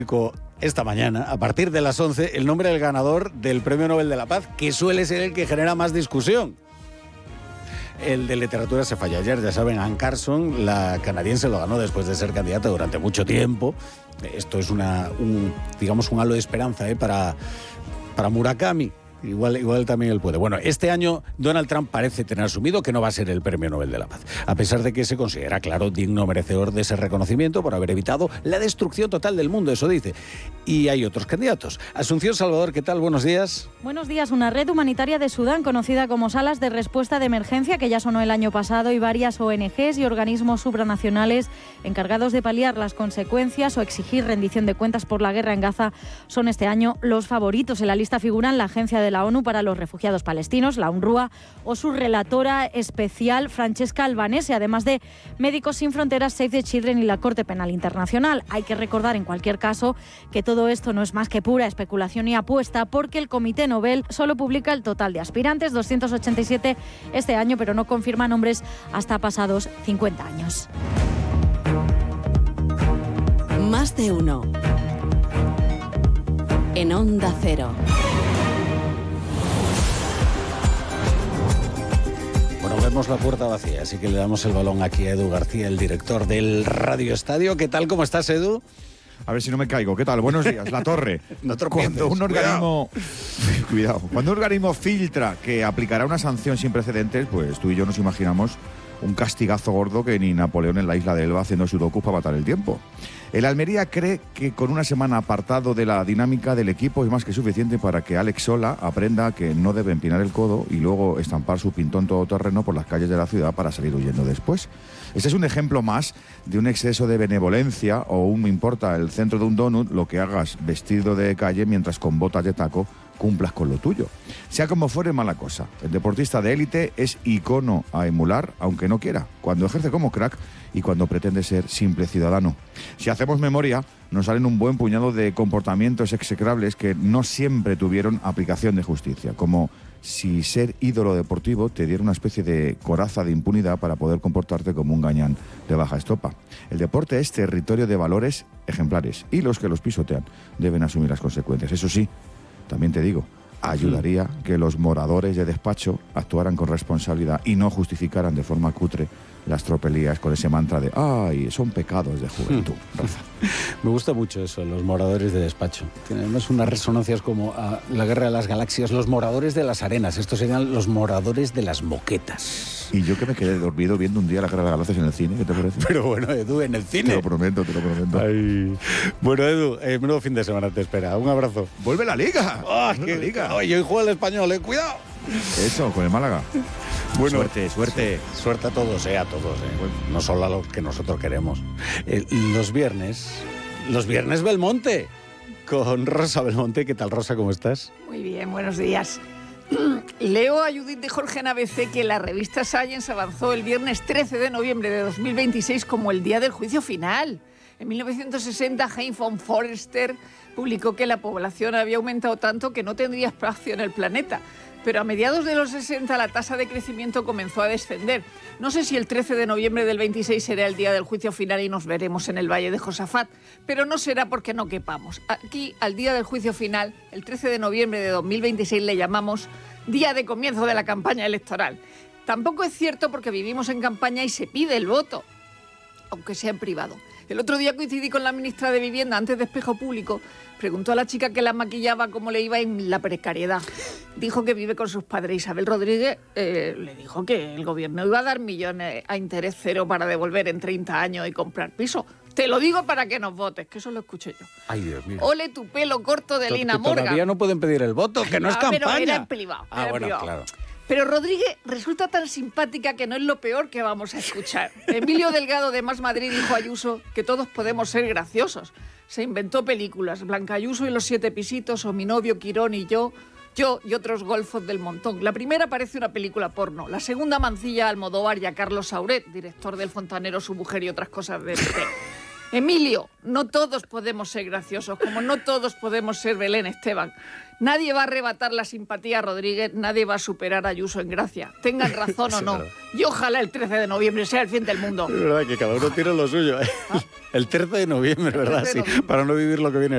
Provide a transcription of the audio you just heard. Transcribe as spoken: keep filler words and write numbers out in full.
esta mañana, a partir de las once, el nombre del ganador del Premio Nobel de la Paz, que suele ser el que genera más discusión. El de literatura se falla ayer, ya saben, Anne Carson, la canadiense, lo ganó después de ser candidata durante mucho tiempo. Esto es una, un, digamos, un halo de esperanza ¿eh? para, para Murakami. Igual, igual también él puede. Bueno, este año Donald Trump parece tener asumido que no va a ser el Premio Nobel de la Paz, a pesar de que se considera, claro, digno merecedor de ese reconocimiento por haber evitado la destrucción total del mundo, eso dice. Y hay otros candidatos. Asunción Salvador, ¿qué tal? Buenos días. Buenos días. Una red humanitaria de Sudán, conocida como Salas de Respuesta de Emergencia, que ya sonó el año pasado, y varias O N Ges y organismos supranacionales encargados de paliar las consecuencias o exigir rendición de cuentas por la guerra en Gaza, son este año los favoritos. En la lista figuran la Agencia de la ONU para los Refugiados Palestinos, la UNRWA, o su relatora especial Francesca Albanese, además de Médicos Sin Fronteras, Save the Children y la Corte Penal Internacional. Hay que recordar, en cualquier caso, que todo esto no es más que pura especulación y apuesta, porque el Comité Nobel solo publica el total de aspirantes, doscientos ochenta y siete este año, pero no confirma nombres hasta pasados cincuenta años. Más de uno. En Onda Cero. Bueno, vemos la puerta vacía, así que le damos el balón aquí a Edu García, el director del Radio Estadio. ¿Qué tal? ¿Cómo estás, Edu? A ver si no me caigo. ¿Qué tal? Buenos días. La Torre. No tropieces. Cuando un organismo, cuidado. cuidado. Cuando un organismo filtra que aplicará una sanción sin precedentes, pues tú y yo nos imaginamos un castigazo gordo que ni Napoleón en la isla de Elba haciendo sudokus para matar el tiempo. El Almería cree que con una semana apartado de la dinámica del equipo es más que suficiente para que Alex Sola aprenda que no debe empinar el codo y luego estampar su pintón todoterreno por las calles de la ciudad para salir huyendo después. Este es un ejemplo más de un exceso de benevolencia o un me importa el centro de un donut lo que hagas vestido de calle mientras con botas de taco cumplas con lo tuyo. Sea como fuere, mala cosa. El deportista de élite es icono a emular, aunque no quiera, cuando ejerce como crack y cuando pretende ser simple ciudadano. Si hacemos memoria, nos salen un buen puñado de comportamientos execrables que no siempre tuvieron aplicación de justicia, como si ser ídolo deportivo te diera una especie de coraza de impunidad para poder comportarte como un gañán de baja estopa. El deporte es territorio de valores ejemplares y los que los pisotean deben asumir las consecuencias. Eso sí, también te digo, ayudaría que los moradores de despacho actuaran con responsabilidad y no justificaran de forma cutre las tropelías con ese mantra de ¡ay, son pecados de juventud! Rafa. Me gusta mucho eso, los moradores de despacho. Tienen además unas resonancias como a la Guerra de las Galaxias, los moradores de las arenas. Estos serían los moradores de las moquetas. Y yo que me quedé dormido viendo un día la Guerra de las Galaxias en el cine, ¿qué te parece? Pero bueno, Edu, en el cine. Te lo prometo, te lo prometo. Ay. Bueno, Edu, eh, menudo fin de semana te espera. Un abrazo. ¡Vuelve la Liga! ¡Ah, qué liga! Oye, hoy juega el Español, eh, cuidado. Eso, con el Málaga. Bueno, suerte, suerte. Sí, suerte a todos, eh, a todos. Eh. Bueno, no solo a los que nosotros queremos. Eh, los viernes, los viernes Belmonte, con Rosa Belmonte. ¿Qué tal, Rosa? ¿Cómo estás? Muy bien, buenos días. Leo a Judith de Jorge en A B C que la revista Science avanzó el viernes trece de noviembre de dos mil veintiséis como el día del juicio final. En mil novecientos sesenta, Hein von Forster publicó que la población había aumentado tanto que no tendría espacio en el planeta. Pero a mediados de los sesenta la tasa de crecimiento comenzó a descender. No sé si el trece de noviembre del veintiséis será el día del juicio final y nos veremos en el Valle de Josafat, pero no será porque no quepamos. Aquí, al día del juicio final, el trece de noviembre de dos mil veintiséis, le llamamos día de comienzo de la campaña electoral. Tampoco es cierto porque vivimos en campaña y se pide el voto, aunque sea en privado. El otro día coincidí con la ministra de Vivienda antes de Espejo Público. Preguntó a la chica que la maquillaba cómo le iba en la precariedad. Dijo que vive con sus padres. Isabel Rodríguez eh, le dijo que el gobierno iba a dar millones a interés cero para devolver en treinta años y comprar piso. Te lo digo para que nos votes, que eso lo escuché yo. Ay, Dios mío. Ole tu pelo corto de Lina Morgan. Todavía no pueden pedir el voto, que no es ah, campaña. Pero era en privado. Ah, era bueno, privado. claro. Pero Rodríguez resulta tan simpática que no es lo peor que vamos a escuchar. Emilio Delgado de Más Madrid dijo a Ayuso que todos podemos ser graciosos. Se inventó películas, Blanca Ayuso y los siete pisitos, o Mi novio Quirón y yo, yo y otros golfos del montón. La primera parece una película porno, la segunda mancilla a Almodóvar y a Carlos Sauret, director del Fontanero, Su mujer y otras cosas de este. Emilio, no todos podemos ser graciosos, como no todos podemos ser Belén Esteban. Nadie va a arrebatar la simpatía a Rodríguez, nadie va a superar a Ayuso en gracia. Tengan razón o no. Y ojalá el trece de noviembre sea el fin del mundo. Es verdad que cada uno tiene lo suyo. ¿Eh? El trece de noviembre, ¿verdad? trece de noviembre. Sí, para no vivir lo que viene.